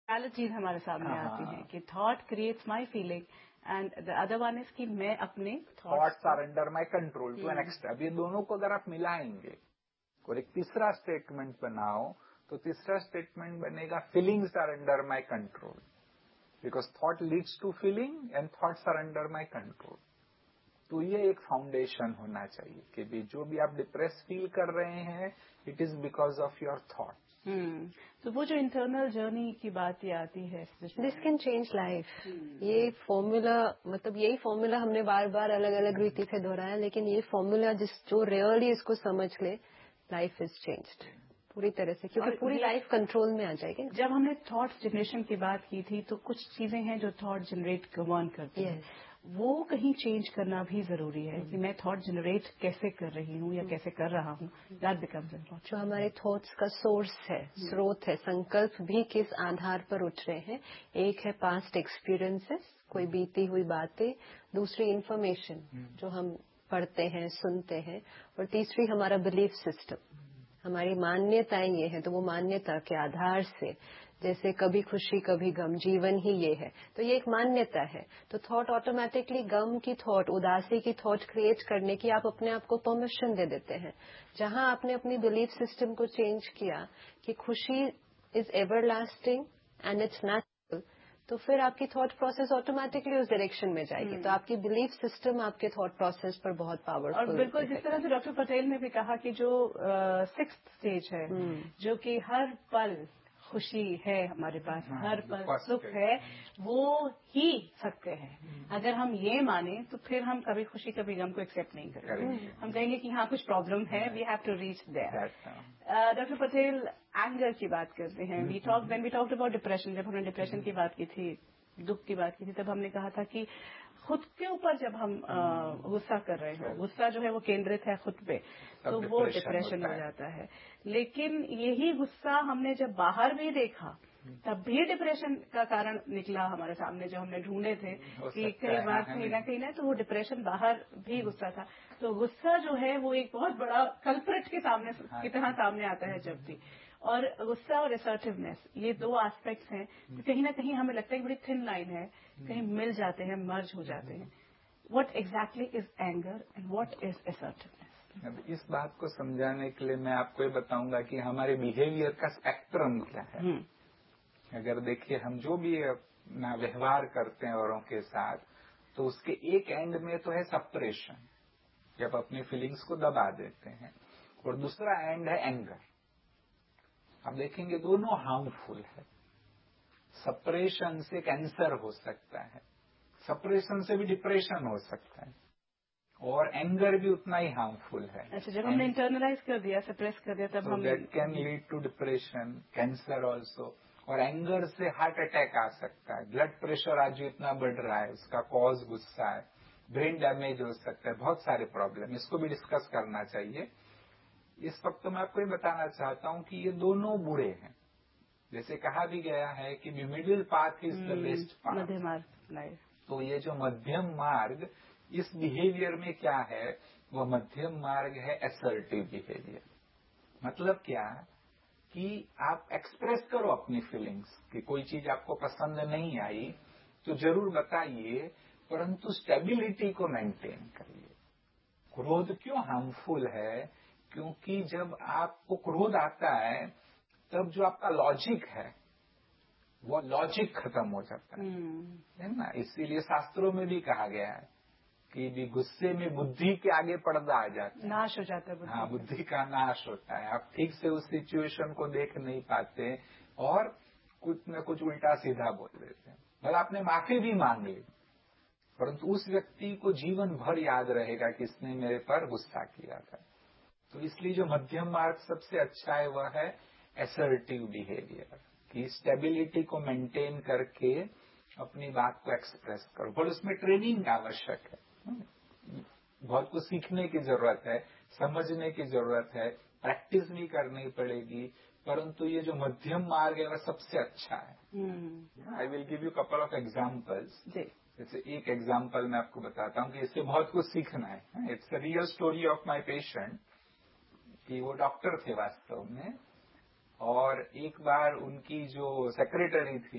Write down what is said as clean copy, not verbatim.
Realities हमारे सामने आती हैं कि thought creates my feeling and the other one is कि मैं अपने thoughts are under my control to an extent. अब ये दोनों को अगर आप मिलाएंगे और एक तीसरा स्टेटमेंट बनाओ तो तीसरा स्टेटमेंट बनेगा feelings are under my control, because thought leads to feeling and thoughts are under my control. तो ये एक फाउंडेशन होना चाहिए कि भी जो भी आप डिप्रेस फील कर रहे हैं it is because of your thought. तो वो जो इंटरनल जर्नी की बात ये आती है, दिस कैन चेंज लाइफ। ये फॉर्मूला, मतलब यही फॉर्मूला हमने बार बार अलग अलग रीति से दोहराया, लेकिन ये फॉर्मूला जो रियली इसको समझ ले, लाइफ इज चेंज्ड पूरी तरह से, क्योंकि पूरी लाइफ कंट्रोल में आ जाएगी। जब हमने थॉट जनरेशन की बात की थी तो कुछ चीजें हैं जो थॉट जनरेट गवर्न करती हैं, वो कहीं चेंज करना भी जरूरी है कि मैं थॉट जनरेट कैसे कर रही हूँ या कैसे कर रहा हूँ। That becomes important. जो हमारे थॉट्स का सोर्स है, स्रोत है, संकल्प भी किस आधार पर उठ रहे हैं। एक है पास्ट एक्सपीरियंसेस, कोई बीती हुई बातें, दूसरी इंफॉर्मेशन जो हम पढ़ते हैं, सुनते हैं, और तीसरी हमारा बिलीफ सिस्टम, हमारी मान्यताएं ये है। तो वो मान्यता के आधार से, जैसे कभी खुशी कभी गम, जीवन ही ये है, तो ये एक मान्यता है। तो थॉट ऑटोमेटिकली गम की थॉट, उदासी की थॉट क्रिएट करने की आप अपने आप को परमिशन दे देते हैं। जहां आपने अपनी बिलीफ सिस्टम को चेंज किया कि खुशी is ever lasting and it's natural, तो फिर आपकी थॉट प्रोसेस ऑटोमेटिकली उस डायरेक्शन में जाएगी। तो आपकी बिलीफ सिस्टम आपके थॉट प्रोसेस पर बहुत पावरफुल। और बिल्कुल जिस तरह से डॉक्टर पटेल ने भी कहा कि जो 6th स्टेज है, जो कि हर पल खुशी है हमारे पास, हर पल सुख है, वो ही सत्य है। अगर हम ये माने तो फिर हम कभी खुशी कभी गम को एक्सेप्ट नहीं करेंगे। हम कहेंगे कि हाँ कुछ प्रॉब्लम है, we have to reach there. Doctor Patel anger की बात करते हैं। When we talked about depression, जब हमने डिप्रेशन की बात की थी, दुख की बात की थी, तब हमने कहा था कि खुद के ऊपर जब हम गुस्सा कर रहे हो, गुस्सा जो है वो केंद्रित है खुद पे, तो वो डिप्रेशन हो जाता है। लेकिन यही गुस्सा हमने जब बाहर भी देखा तब भी डिप्रेशन का कारण निकला हमारे सामने, जो हमने ढूंढे थे कि कई बार कहीं ना तो वो डिप्रेशन बाहर भी गुस्सा था। तो गुस्सा जो है वो एक बहुत बड़ा कल्प्रिट के सामने की तरह सामने आता है जब भी। और गुस्सा और असर्टिवनेस, ये दो एस्पेक्ट्स हैं तो कहीं ना कहीं हमें लगता है कि बड़ी थिन लाइन है, कहीं मिल जाते हैं, मर्ज हो जाते हैं। What exactly is anger and what is assertiveness? इस बात को समझाने के लिए मैं आपको ये बताऊंगा कि हमारे बिहेवियर का स्पेक्ट्रम क्या है। अगर देखिए हम जो भी अपना व्यवहार करते हैं औरों के साथ, तो उसके एक एंड में तो है सप्रेशन, जब अपनी फीलिंग्स को दबा देते हैं, और दूसरा एंड है एंगर। आप देखेंगे दोनों हार्मफुल है। सप्रेशन से कैंसर हो सकता है, सप्रेशन से भी डिप्रेशन हो सकता है, और एंगर भी उतना ही हार्मफुल है। अच्छा, जब हमने इंटरनलाइज कर दिया, सप्रेस कर दिया, तब हम that can lead to depression, cancer also. और एंगर से हार्ट अटैक आ सकता है, ब्लड प्रेशर आज इतना बढ़ रहा है, उसका कॉज गुस्सा है, ब्रेन डैमेज हो सकता है, बहुत सारे प्रॉब्लम, इसको भी डिस्कस करना चाहिए। इस वक्त तो मैं आपको ये बताना चाहता हूं कि ये दोनों बुरे हैं। जैसे कहा भी गया है कि middle path is the best path, मध्य मार्ग। तो ये जो मध्यम मार्ग इस बिहेवियर में क्या है, वो मध्यम मार्ग है असर्टिव बिहेवियर। मतलब क्या कि आप एक्सप्रेस करो अपनी फीलिंग्स, कि कोई चीज आपको पसंद नहीं आई तो जरूर बताइए, परंतु स्टेबिलिटी को मेंटेन करिए। क्रोध क्यों हार्मफुल है? क्योंकि जब आपको क्रोध आता है तब जो आपका लॉजिक है वो लॉजिक खत्म हो जाता है ना। इसीलिए शास्त्रों में भी कहा गया है कि भी गुस्से में बुद्धि के आगे पर्दा आ जाता है, नाश हो जाता है। हाँ, बुद्धि का नाश होता है। आप ठीक से उस सिचुएशन को देख नहीं पाते और कुछ न कुछ उल्टा सीधा बोल देते हैं। भले आपने माफी भी मांग ली, परंतु उस व्यक्ति को जीवन भर याद रहेगा कि इसने मेरे पर गुस्सा किया था। तो इसलिए जो मध्यम मार्ग सबसे अच्छा है वह है असर्टिव बिहेवियर, कि स्टेबिलिटी को मेंटेन करके अपनी बात को एक्सप्रेस करो। पर उसमें ट्रेनिंग आवश्यक है, बहुत कुछ सीखने की जरूरत है, समझने की जरूरत है, प्रैक्टिस भी करनी पड़ेगी। परंतु ये जो मध्यम मार्ग है वह सबसे अच्छा है। I will give you couple of examples. जैसे एक एग्जाम्पल मैं आपको बताता हूँ कि इससे बहुत कुछ सीखना है। It's a real story of my patient, कि वो डॉक्टर थे वास्तव में, और एक बार उनकी जो सेक्रेटरी थी